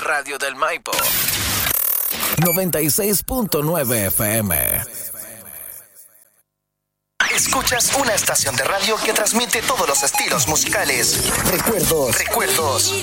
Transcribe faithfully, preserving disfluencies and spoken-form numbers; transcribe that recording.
radio del Maipo. noventa y seis punto nueve F M. Escuchas una estación de radio que transmite todos los estilos musicales. Recuerdos, recuerdos.